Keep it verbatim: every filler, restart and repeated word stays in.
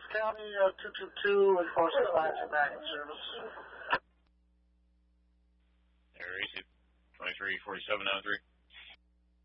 County uh, two two two and four six five two back in service. Air A C twenty-three forty-seven nine three.